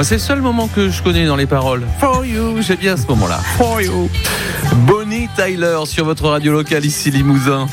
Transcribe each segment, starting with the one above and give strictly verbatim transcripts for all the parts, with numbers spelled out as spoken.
C'est le seul moment que je connais dans les paroles. For you, j'aime bien ce moment-là. For you. Bonnie Tyler sur votre radio locale ici Limousin.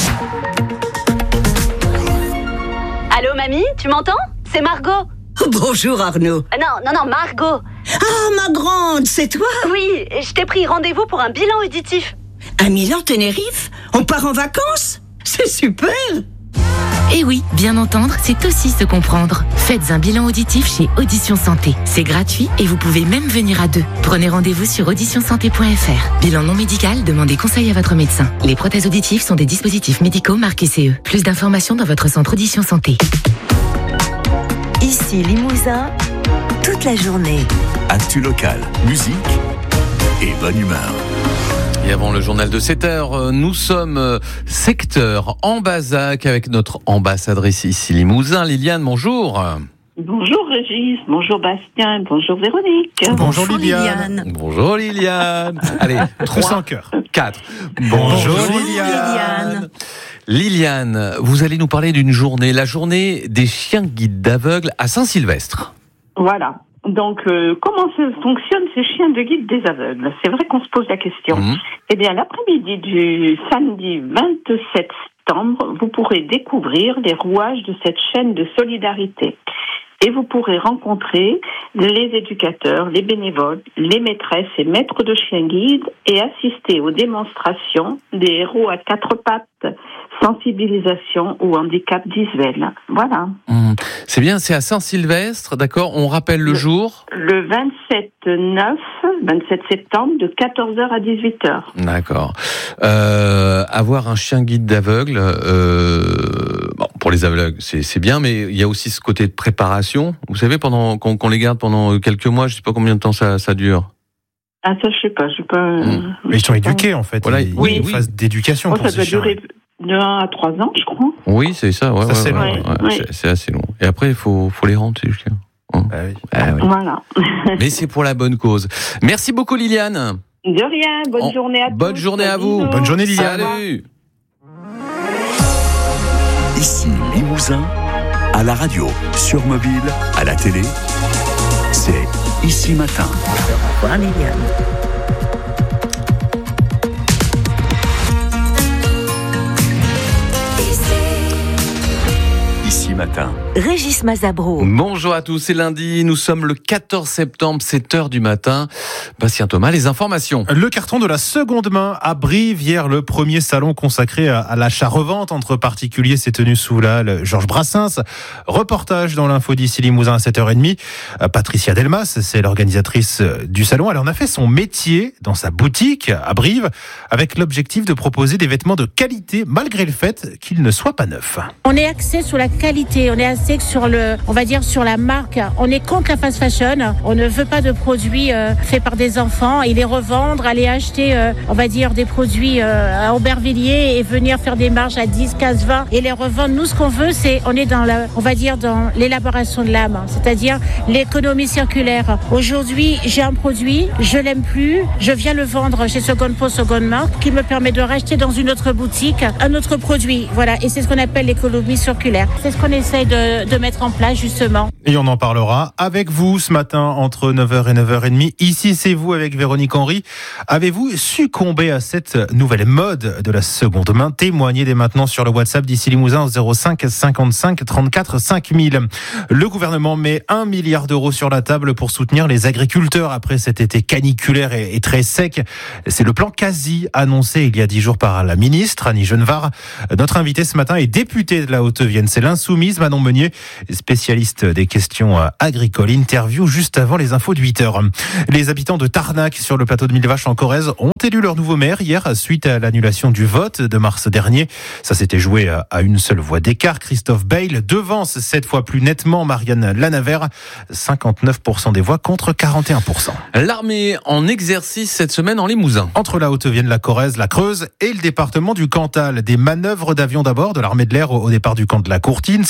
Allô mamie, tu m'entends ? C'est Margot. Bonjour Arnaud. Euh, non, non, non, Margot. Ah, ma grande, c'est toi ? Oui, je t'ai pris rendez-vous pour un bilan auditif. À Milan, Tenerife ? On part en vacances ? C'est super ! Et oui, bien entendre, c'est aussi se comprendre. Faites un bilan auditif chez Audition Santé. C'est gratuit et vous pouvez même venir à deux. Prenez rendez-vous sur audition santé point f r. Bilan non médical, demandez conseil à votre médecin. Les prothèses auditives sont des dispositifs médicaux marqués C E. Plus d'informations dans votre centre Audition Santé. Ici Limousin, toute la journée. Actu local, musique et bonne humeur. Et avant le journal de sept heures, nous sommes secteur Ambazac avec notre ambassadrice ici Limousin. Liliane, bonjour. Bonjour Régis, bonjour Bastien, bonjour Véronique. Bonjour, bonjour Liliane. Liliane. Bonjour Liliane. Allez, trois, quatre. Bonjour, bonjour Liliane. Liliane, vous allez nous parler d'une journée, la journée des chiens guides d'aveugles à Saint-Sylvestre. Voilà. Donc, euh, comment ça fonctionnent ces chiens de guide des aveugles ? C'est vrai qu'on se pose la question. Mmh. Eh bien, l'après-midi du samedi vingt-sept septembre, vous pourrez découvrir les rouages de cette chaîne de solidarité. Et vous pourrez rencontrer les éducateurs, les bénévoles, les maîtresses et maîtres de chiens guides et assister aux démonstrations des héros à quatre pattes, sensibilisation ou handicap visuel. Voilà. Mmh. C'est bien, c'est à Saint-Sylvestre, d'accord ? On rappelle le, le jour ? Le vingt-sept neuf, vingt-sept septembre, de quatorze heures à dix-huit heures. D'accord. Euh, avoir un chien guide d'aveugle, euh, bon, pour les aveugles, c'est, c'est bien, mais il y a aussi ce côté de préparation. Vous savez, pendant qu'on, qu'on les garde pendant quelques mois, je ne sais pas combien de temps ça, ça dure. Ah, ça, je sais pas. Je sais pas. Mmh. Mais ils sont éduqués, en fait. Voilà, ils, oui, ils ont oui. une phase d'éducation oh, pour ça ces doit chiens. durer de un à trois ans, je crois. Oui, c'est ça. Ouais, ça ouais, c'est ouais, long. ouais, Oui. c'est, c'est assez long. Et après, il faut, faut les rendre, ces chiens. Hein Ah oui. Ah oui. Voilà. Mais c'est pour la bonne cause. Merci beaucoup, Liliane. De rien. Bonne En... journée à tous. Bonne journée à vous. Bisous. Bonne journée, Liliane. Salut. Ici Limousin, à la radio, sur mobile, à la télé, c'est Ici Matin. Au revoir Liliane. Ici Matin. Régis Mazabro. Bonjour à tous, c'est lundi, nous sommes le quatorze septembre, sept heures du matin. Bastien Thomas, les informations. Le carton de la seconde main à Brive. Hier, le premier salon consacré à, à l'achat-revente entre particuliers s'est tenu sous la halle Georges Brassens. Reportage dans l'info d'ici Limousin à sept heures trente. Patricia Delmas, c'est l'organisatrice du salon. Elle en a fait son métier dans sa boutique à Brive avec l'objectif de proposer des vêtements de qualité malgré le fait qu'ils ne soient pas neufs. On est axé sur la qualité, on est axé sur le, on va dire sur la marque. On est contre la fast fashion. On ne veut pas de produits euh, faits par des enfants et les revendre, aller acheter, euh, on va dire des produits euh, à Aubervilliers et venir faire des marges à dix, quinze, vingt et les revendre. Nous, ce qu'on veut, c'est, on est dans la, on va dire dans l'élaboration de l'âme, c'est-à-dire l'économie circulaire. Aujourd'hui, j'ai un produit, je l'aime plus, je viens le vendre chez Seconde Peau, Seconde Main, qui me permet de racheter dans une autre boutique un autre produit. Voilà, et c'est ce qu'on appelle l'économie circulaire. C'est ce qu'on essaye de, de mettre en place justement. Et on en parlera avec vous ce matin entre neuf heures et neuf heures trente. Ici, c'est vous avec Véronique Henry. Avez-vous succombé à cette nouvelle mode de la seconde main ? Témoignez dès maintenant sur le WhatsApp d'ici Limousin zéro cinq cinquante-cinq trente-quatre cinq mille. Le gouvernement met un milliard d'euros sur la table pour soutenir les agriculteurs après cet été caniculaire et, et très sec. C'est le plan quasi annoncé il y a dix jours par la ministre Annie Genevard. Notre invité ce matin est député de la Haute-Vienne. C'est l'insoumise Manon Meunier, spécialiste des questions agricoles. Interview juste avant les infos de huit heures. Les habitants de Tarnac, sur le plateau de Millevaches en Corrèze, ont élu leur nouveau maire hier suite à l'annulation du vote de mars dernier. Ça s'était joué à une seule voix d'écart. Christophe Bayle devance cette fois plus nettement Marianne Lanavert, cinquante-neuf pour cent des voix contre quarante et un pour cent. L'armée en exercice cette semaine en Limousin. Entre la Haute-Vienne, la Corrèze, la Creuse et le département du Cantal. Des manœuvres d'avions d'abord de l'armée de l'air au départ du camp de la Courtine.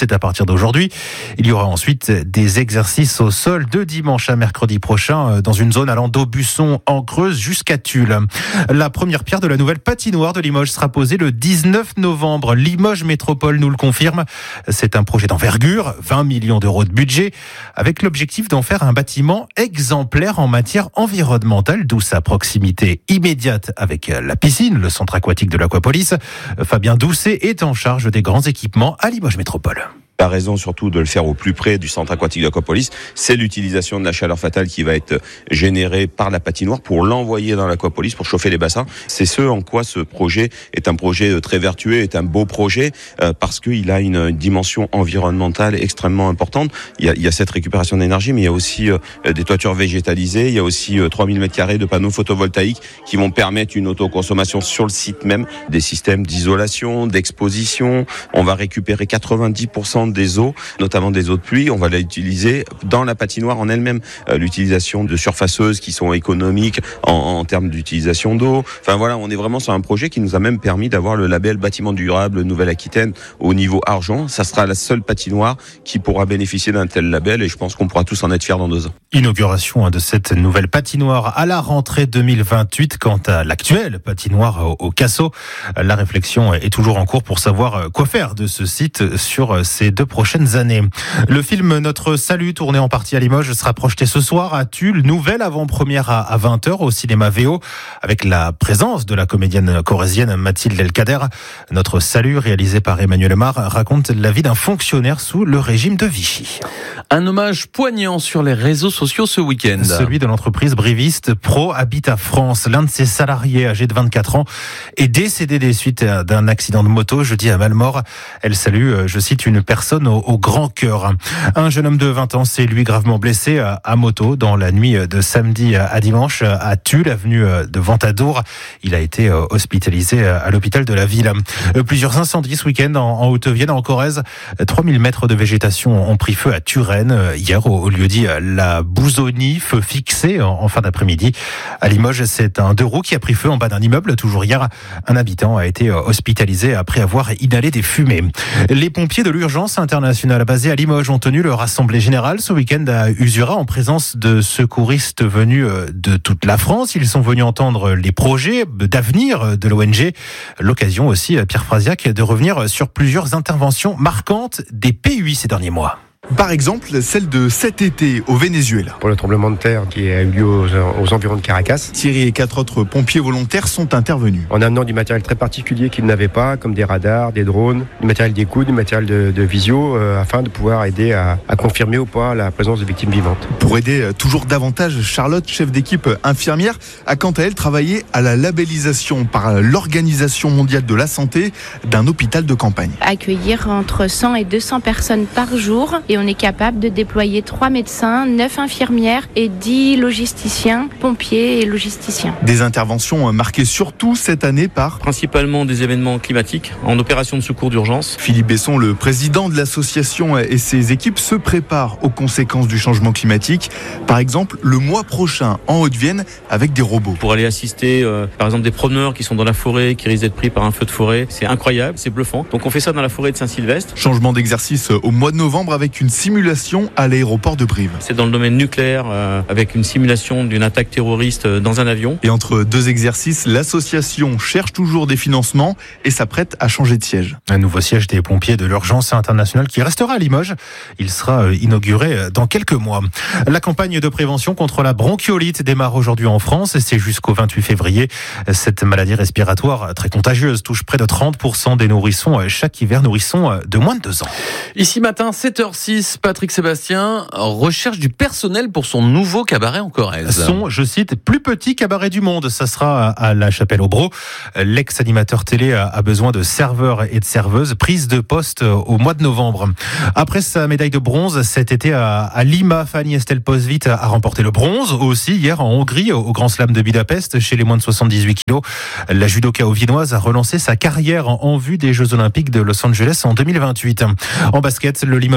c'est à partir d'aujourd'hui. Il y aura ensuite des exercices au sol de dimanche à mercredi prochain dans une zone allant d'Aubusson en Creuse jusqu'à Tulle. La première pierre de la nouvelle patinoire de Limoges sera posée le dix-neuf novembre. Limoges Métropole nous le confirme. C'est un projet d'envergure, vingt millions d'euros de budget, avec l'objectif d'en faire un bâtiment exemplaire en matière environnementale, d'où sa proximité immédiate avec la piscine, le centre aquatique de l'Aquapolis. Fabien Doucet est en charge des grands équipements à Limoges Métropole. La raison surtout de le faire au plus près du centre aquatique d'Aquapolis, c'est l'utilisation de la chaleur fatale qui va être générée par la patinoire pour l'envoyer dans l'Aquapolis pour chauffer les bassins. C'est ce en quoi ce projet est un projet très vertueux, est un beau projet euh, parce qu'il a une, une dimension environnementale extrêmement importante. Il y a, il y a cette récupération d'énergie, mais il y a aussi euh, des toitures végétalisées, il y a aussi euh, trois mille mètres carrés de panneaux photovoltaïques qui vont permettre une autoconsommation sur le site même, des systèmes d'isolation, d'exposition. On va récupérer quatre-vingt-dix pour cent des eaux, notamment des eaux de pluie, on va l'utiliser dans la patinoire en elle-même. Euh, l'utilisation de surfaceuses qui sont économiques en, en termes d'utilisation d'eau. Enfin voilà, on est vraiment sur un projet qui nous a même permis d'avoir le label bâtiment durable Nouvelle-Aquitaine au niveau argent. Ça sera la seule patinoire qui pourra bénéficier d'un tel label et je pense qu'on pourra tous en être fiers dans deux ans. Inauguration de cette nouvelle patinoire à la rentrée deux mille vingt-huit. Quant à l'actuelle patinoire au, au Cassot, la réflexion est toujours en cours pour savoir quoi faire de ce site sur ces deux prochaines années. Le film Notre Salut, tourné en partie à Limoges, sera projeté ce soir à Tulle. Nouvelle avant-première à vingt heures au cinéma V O, avec la présence de la comédienne corrézienne Mathilde Elkader. Notre Salut, réalisé par Emmanuel Mar, raconte la vie d'un fonctionnaire sous le régime de Vichy. Un hommage poignant sur les réseaux sociaux ce week-end. Celui de l'entreprise Briviste Pro Habitat France. L'un de ses salariés, âgé de vingt-quatre ans, est décédé des suites d'un accident de moto jeudi à Malmort. Elle salue, je cite, une personne Au, au grand cœur. Un jeune homme de vingt ans s'est lui gravement blessé à, à moto dans la nuit de samedi à dimanche à Tulle, avenue de Ventadour. Il a été hospitalisé à l'hôpital de la ville. Plusieurs incendies ce week-end en, en Haute-Vienne, en Corrèze. trois mille mètres de végétation ont pris feu à Turenne hier au, au lieu-dit La Bouzonnie, feu fixé en, en fin d'après-midi. À Limoges, c'est un deux roues qui a pris feu en bas d'un immeuble. Toujours hier, un habitant a été hospitalisé après avoir inhalé des fumées. Les pompiers de l'urgence internationale basée à Limoges ont tenu leur assemblée générale ce week-end à Usurat en présence de secouristes venus de toute la France. Ils sont venus entendre les projets d'avenir de l'O N G. L'occasion aussi, Pierre Frasiac, de revenir sur plusieurs interventions marquantes des P U I ces derniers mois. Par exemple, celle de cet été au Venezuela. Pour le tremblement de terre qui a eu lieu aux, aux environs de Caracas. Thierry et quatre autres pompiers volontaires sont intervenus. En amenant du matériel très particulier qu'ils n'avaient pas, comme des radars, des drones, du matériel d'écoute, du matériel de, de visio, euh, afin de pouvoir aider à, à confirmer ou pas la présence de victimes vivantes. Pour aider toujours davantage, Charlotte, chef d'équipe infirmière, a quant à elle travaillé à la labellisation par l'Organisation mondiale de la santé d'un hôpital de campagne. Accueillir entre cent et deux cents personnes par jour. Et on est capable de déployer trois médecins, neuf infirmières et dix logisticiens, pompiers et logisticiens. Des interventions marquées surtout cette année par... Principalement des événements climatiques en opération de secours d'urgence. Philippe Besson, le président de l'association et ses équipes se préparent aux conséquences du changement climatique. Par exemple, le mois prochain en Haute-Vienne avec des robots. Pour aller assister euh, par exemple des promeneurs qui sont dans la forêt, qui risquent d'être pris par un feu de forêt. C'est incroyable, c'est bluffant. Donc on fait ça dans la forêt de Saint-Sylvestre. Changement d'exercice au mois de novembre avec une simulation à l'aéroport de Brive. C'est dans le domaine nucléaire euh, avec une simulation d'une attaque terroriste dans un avion. Et entre deux exercices, l'association cherche toujours des financements et s'apprête à changer de siège. Un nouveau siège des pompiers de l'urgence internationale qui restera à Limoges. Il sera inauguré dans quelques mois. La campagne de prévention contre la bronchiolite démarre aujourd'hui en France et c'est jusqu'au vingt-huit février. Cette maladie respiratoire très contagieuse touche près de trente pour cent des nourrissons chaque hiver, nourrissons de moins de deux ans. Ici matin, sept heures six, Patrick Sébastien recherche du personnel pour son nouveau cabaret en Corrèze. Son, je cite, plus petit cabaret du monde. Ça sera à la Chapelle-Aubreau. L'ex-animateur télé a besoin de serveurs et de serveuses. Prise de poste au mois de novembre. Après sa médaille de bronze cet été à Lima, Fanny Estelle Posvit a remporté le bronze aussi hier en Hongrie au Grand Slam de Budapest chez les moins de soixante-dix-huit kilos. La judoka ovinoise a relancé sa carrière en vue des Jeux Olympiques de Los Angeles en deux mille vingt-huit. En basket, le Limoges C S P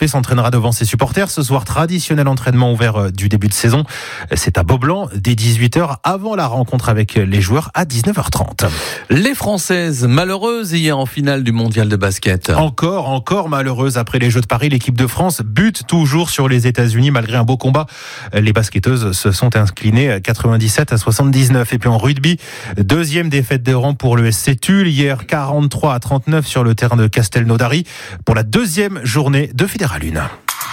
s'entraînera devant ses supporters. Ce soir, traditionnel entraînement ouvert du début de saison. C'est à Beaublanc, dès dix-huit heures, avant la rencontre avec les joueurs à dix-neuf heures trente. Les Françaises malheureuses hier en finale du mondial de basket. Encore, encore malheureuse. Après les Jeux de Paris, l'équipe de France bute toujours sur les États-Unis malgré un beau combat. Les basketteuses se sont inclinées quatre-vingt-dix-sept à soixante-dix-neuf. Et puis en rugby, deuxième défaite de rang pour le S C Tulle. Hier, quarante-trois à trente-neuf sur le terrain de Castelnaudary pour la deuxième journée de Fédéral un.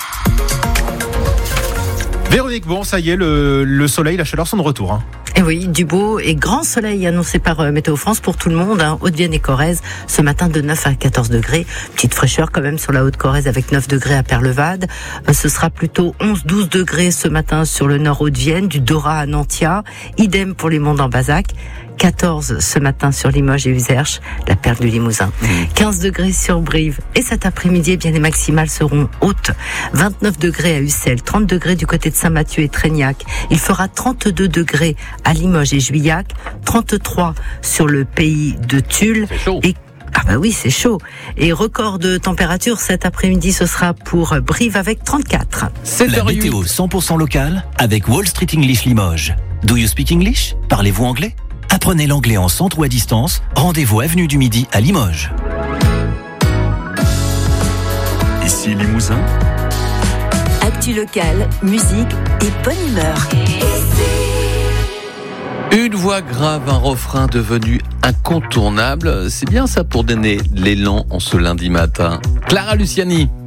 Véronique, bon, ça y est, le, le soleil, la chaleur sont de retour. Hein. Et oui, du beau et grand soleil annoncé par Météo France pour tout le monde. Hein. Haute-Vienne et Corrèze, ce matin de neuf à quatorze degrés. Petite fraîcheur quand même sur la Haute-Corrèze avec neuf degrés à Perlevade. Ce sera plutôt onze douze degrés ce matin sur le nord Haute-Vienne, du Dora à Nantia. Idem pour les monts d'Ambazac. quatorze ce matin sur Limoges et Uzerche, la perle du Limousin. quinze degrés sur Brive. Et cet après-midi, eh bien, les maximales seront hautes. vingt-neuf degrés à Ussel, trente degrés du côté de Saint-Mathieu et Trégnac. Il fera trente-deux degrés à Limoges et Juillac, trente-trois sur le pays de Tulle. Et Ah bah oui, c'est chaud. Et record de température cet après-midi, ce sera pour Brive avec trente-quatre. La météo cent pour cent locale avec Wall Street English Limoges. Do you speak English? Parlez-vous anglais? Apprenez l'anglais en centre ou à distance. Rendez-vous avenue du Midi à Limoges. Ici Limousin. Actu locale, musique et bonne humeur. Une voix grave, un refrain devenu incontournable. C'est bien ça pour donner l'élan en ce lundi matin. Clara Luciani.